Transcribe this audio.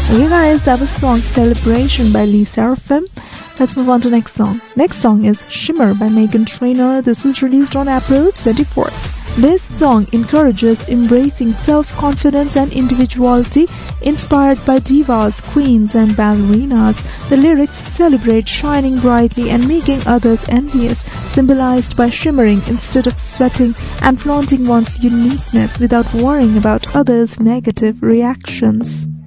Okay guys, that was song Celebration by Lee Seraphim. Let's move on to next song. Next song is Shimmer by Meghan Trainor. This was released on April 24th. This song encourages embracing self-confidence and individuality inspired by divas, queens and ballerinas. The lyrics celebrate shining brightly and making others envious, symbolized by shimmering instead of sweating and flaunting one's uniqueness without worrying about others' negative reactions.